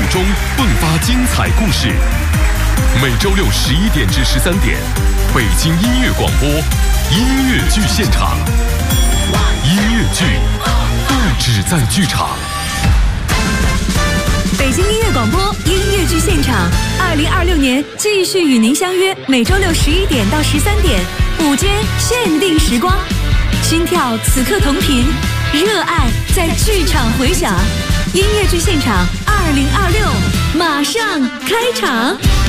中迸发精彩故事。每周六11点至13点，北京音乐广播音乐剧现场，音乐剧不只在剧场。 北京音乐广播音乐剧现场，2026年继续与您相约，每周六11点到13点，午间限定时光，心跳此刻同频，热爱在剧场回响。音乐剧现场2026马上开场。